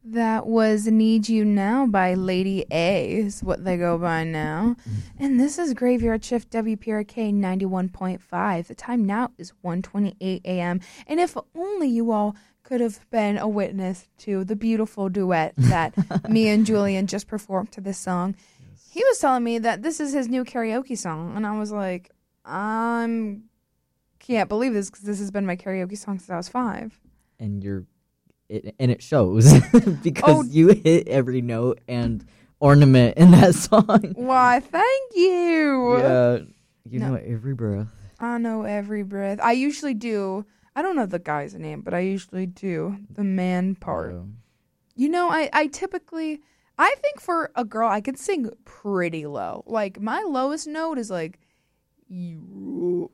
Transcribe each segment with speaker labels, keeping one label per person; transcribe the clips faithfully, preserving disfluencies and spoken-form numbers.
Speaker 1: That was Need You Now by Lady A, is what they go by now. And this is Graveyard Shift W P R K ninety-one point five. The time now is one twenty-eight a.m. And if only you all could have been a witness to the beautiful duet that me and Julian just performed to this song. Yes. He was telling me that this is his new karaoke song. And I was like, I can't believe this because this has been my karaoke song since I was five.
Speaker 2: And you're It, and it shows because oh. you hit every note and ornament in that song.
Speaker 1: Why, thank you.
Speaker 2: Yeah, you no. know every breath.
Speaker 1: I know every breath. I usually do. I don't know the guy's name, but I usually do the man part. Yeah. You know, I, I typically, I think for a girl, I can sing pretty low. Like, my lowest note is like, you.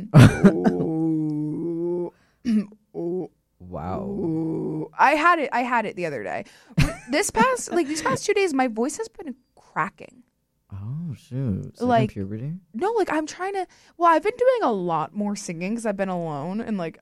Speaker 1: oh.
Speaker 2: Wow.
Speaker 1: Ooh, I had it. I had it the other day. This past, like these past two days, my voice has been cracking.
Speaker 2: Oh shoot! So
Speaker 1: like
Speaker 2: puberty?
Speaker 1: No, like I'm trying to. Well, I've been doing a lot more singing because I've been alone. And like,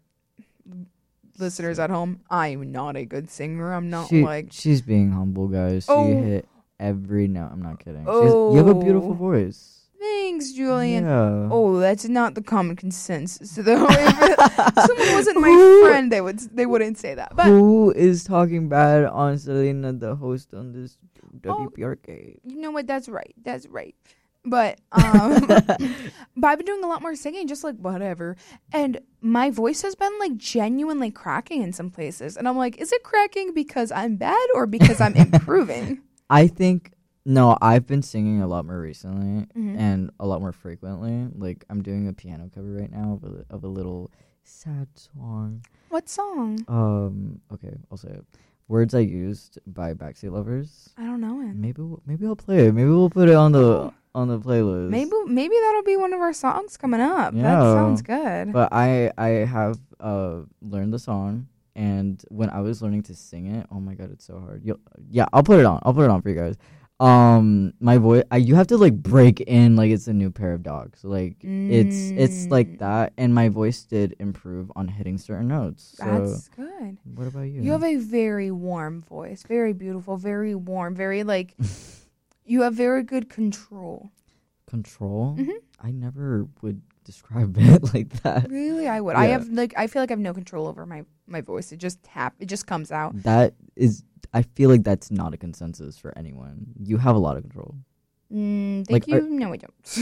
Speaker 1: listeners at home, I'm not a good singer. I'm not
Speaker 2: she,
Speaker 1: like.
Speaker 2: She's being humble, guys. She
Speaker 1: oh.
Speaker 2: hit every note. I'm not kidding.
Speaker 1: Oh.
Speaker 2: She's, you have a beautiful voice.
Speaker 1: Thanks, Julian.
Speaker 2: Yeah.
Speaker 1: Oh, that's not the common consensus. Though, if someone wasn't my friend, they would they wouldn't say that. But
Speaker 2: who is talking bad on Selena, the host on this W P R K?
Speaker 1: Oh, you know what? That's right. That's right. But um, but I've been doing a lot more singing, just like whatever. And my voice has been like genuinely cracking in some places, and I'm like, is it cracking because I'm bad or because I'm improving?
Speaker 2: I think. No, I've been singing a lot more recently
Speaker 1: mm-hmm.
Speaker 2: and a lot more frequently. Like, I'm doing a piano cover right now of a, of a little sad song.
Speaker 1: What song?
Speaker 2: Um, okay, I'll say it. Words I Used by Backseat Lovers.
Speaker 1: I don't know it.
Speaker 2: Maybe we'll, maybe I'll play it. Maybe we'll put it on the oh. on the playlist.
Speaker 1: Maybe maybe that'll be one of our songs coming up.
Speaker 2: Yeah.
Speaker 1: That sounds good.
Speaker 2: But I I have uh learned the song, and when I was learning to sing it, oh my god, it's so hard. You'll, yeah, I'll put it on. I'll put it on for you guys. Um, my voice, I, you have to like break in like it's a new pair of dogs. Like mm. it's it's like that, and my voice did improve on hitting certain notes. So
Speaker 1: that's good.
Speaker 2: What about you?
Speaker 1: You have a very warm voice, very beautiful, very warm, very like. You have very good control.
Speaker 2: Control?
Speaker 1: Mm-hmm.
Speaker 2: I never would describe it like that.
Speaker 1: Really, I would. Yeah. I have like I feel like I have no control over my my voice. It just tap. It just comes out.
Speaker 2: That is. I feel like that's not a consensus for anyone. You have a lot of control.
Speaker 1: Mm, thank
Speaker 2: like,
Speaker 1: you.
Speaker 2: Are,
Speaker 1: no, I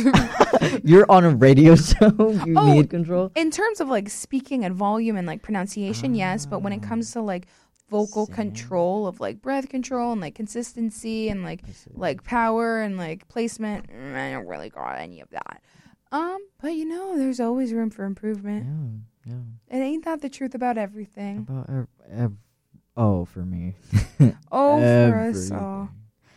Speaker 1: don't.
Speaker 2: You're on a radio show. You
Speaker 1: oh,
Speaker 2: need control.
Speaker 1: In terms of like speaking and volume and like pronunciation, ah. yes. But when it comes to like vocal Sing. control of like breath control and like consistency and like like power and like placement, I don't really got any of that. Um, but you know, there's always room for improvement.
Speaker 2: Yeah, yeah.
Speaker 1: And ain't that the truth about everything?
Speaker 2: About ev- ev- oh, for me.
Speaker 1: oh, for us all.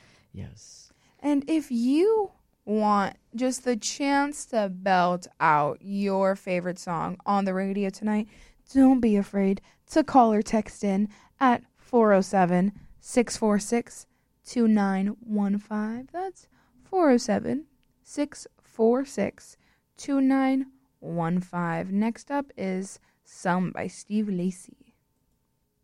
Speaker 2: Yes.
Speaker 1: And if you want just the chance to belt out your favorite song on the radio tonight, don't be afraid to call or text in at four oh seven, six four six, two nine one five. That's four oh seven, six four six, two nine one five. Next up is Some by Steve Lacy.